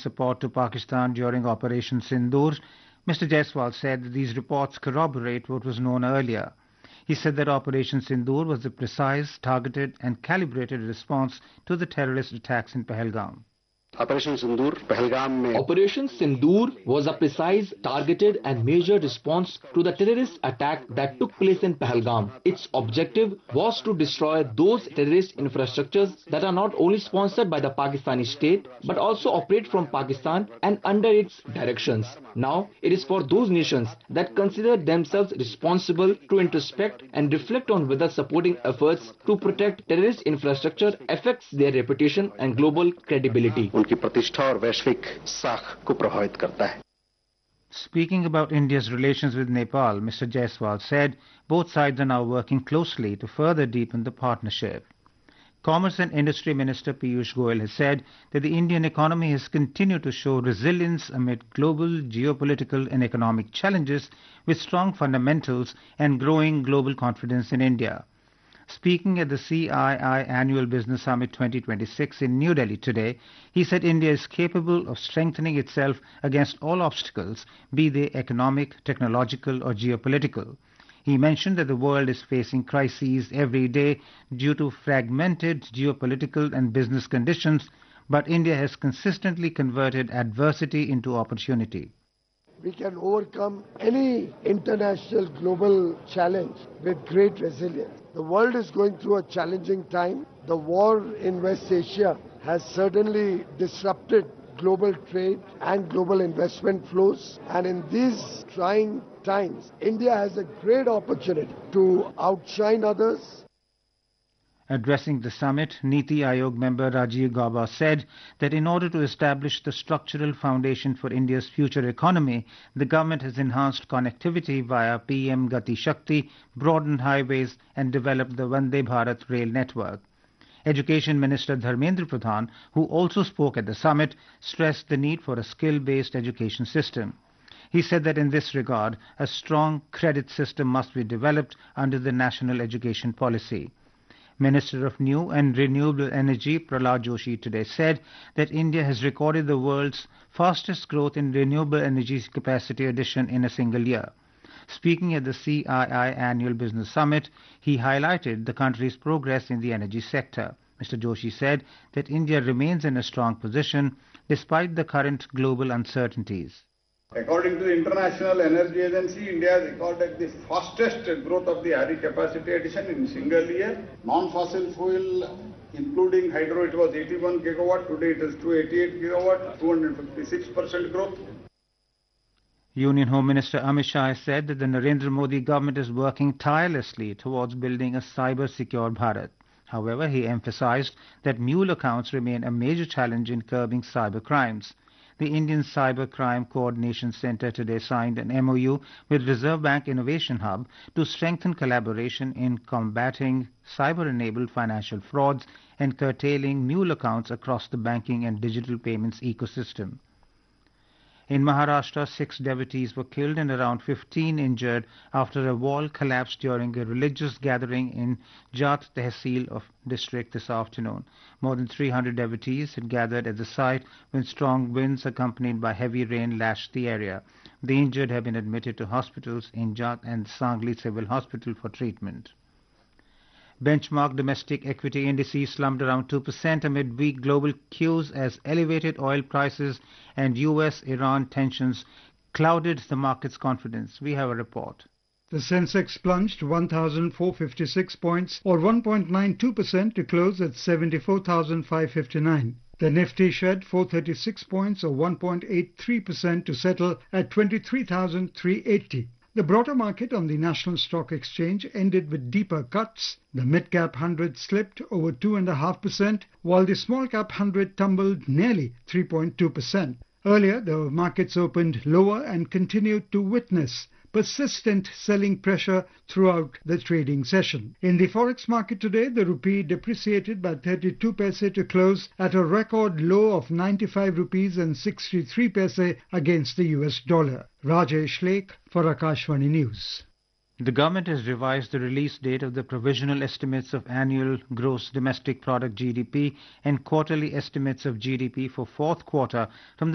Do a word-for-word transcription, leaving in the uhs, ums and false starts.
support to Pakistan during Operation Sindoor, Mister Jaiswal said that these reports corroborate what was known earlier. He said that Operation Sindoor was a precise, targeted and calibrated response to the terrorist attacks in Pahalgam. Operation Sindoor, Pahalgam mein. Operation Sindoor was a precise, targeted and measured response to the terrorist attack that took place in Pahalgam. Its objective was to destroy those terrorist infrastructures that are not only sponsored by the Pakistani state but also operate from Pakistan and under its directions. Now, it is for those nations that consider themselves responsible to introspect and reflect on whether supporting efforts to protect terrorist infrastructure affects their reputation and global credibility. Speaking about India's relations with Nepal, Mister Jaiswal said both sides are now working closely to further deepen the partnership. Commerce and Industry Minister Piyush Goyal has said that the Indian economy has continued to show resilience amid global geopolitical and economic challenges with strong fundamentals and growing global confidence in India. Speaking at the C I I Annual Business Summit twenty twenty-six in New Delhi today, he said India is capable of strengthening itself against all obstacles, be they economic, technological or geopolitical. He mentioned that the world is facing crises every day due to fragmented geopolitical and business conditions, but India has consistently converted adversity into opportunity. We can overcome any international global challenge with great resilience. The world is going through a challenging time. The war in West Asia has certainly disrupted global trade and global investment flows. And in these trying times, India has a great opportunity to outshine others. Addressing the summit, Niti Aayog member Rajiv Gauba said that in order to establish the structural foundation for India's future economy, the government has enhanced connectivity via P M Gati Shakti, broadened highways and developed the Vande Bharat rail network. Education Minister Dharmendra Pradhan, who also spoke at the summit, stressed the need for a skill-based education system. He said that in this regard, a strong credit system must be developed under the National Education Policy. Minister of New and Renewable Energy Prahlad Joshi today said that India has recorded the world's fastest growth in renewable energy capacity addition in a single year. Speaking at the C I I Annual Business Summit, he highlighted the country's progress in the energy sector. Mister Joshi said that India remains in a strong position despite the current global uncertainties. According to the International Energy Agency, India has recorded the fastest growth of the R E capacity addition in a single year. Non-fossil fuel, including hydro, it was eighty-one gigawatt. Today it is two hundred eighty-eight gigawatt, two hundred fifty-six percent growth. Union Home Minister Amit Shah has said that the Narendra Modi government is working tirelessly towards building a cyber-secure Bharat. However, he emphasized that mule accounts remain a major challenge in curbing cyber crimes. The Indian Cyber Crime Coordination Center today signed an M O U with Reserve Bank Innovation Hub to strengthen collaboration in combating cyber-enabled financial frauds and curtailing mule accounts across the banking and digital payments ecosystem. In Maharashtra, six devotees were killed and around fifteen injured after a wall collapsed during a religious gathering in Jat Tehsil of district this afternoon. More than three hundred devotees had gathered at the site when strong winds accompanied by heavy rain lashed the area. The injured have been admitted to hospitals in Jat and Sangli Civil Hospital for treatment. Benchmark domestic equity indices slumped around two percent amid weak global cues as elevated oil prices and U S Iran tensions clouded the market's confidence. We have a report. The Sensex plunged one thousand four hundred fifty-six points or one point nine two percent to close at seventy-four thousand five hundred fifty-nine. The Nifty shed four hundred thirty-six points or one point eight three percent to settle at twenty-three thousand three hundred eighty. The broader market on the National Stock Exchange ended with deeper cuts. The mid-cap one hundred slipped over two point five percent, while the small-cap one hundred tumbled nearly three point two percent. Earlier, the markets opened lower and continued to witness persistent selling pressure throughout the trading session. In the forex market today, the rupee depreciated by thirty-two paise to close at a record low of ninety-five rupees and sixty-three paise against the U S dollar. Rajesh Lake for Akashvani News. The government has revised the release date of the provisional estimates of annual gross domestic product G D P and quarterly estimates of G D P for fourth quarter from the